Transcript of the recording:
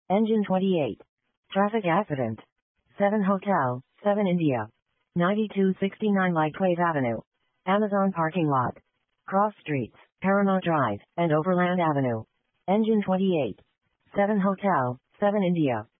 Engine 28. Traffic accident. 7 Hotel, 7 India. 9269 Lightwave Avenue. Amazon parking lot. Cross streets, Paramount Drive, and Overland Avenue. Engine 28. 7 Hotel, 7 India.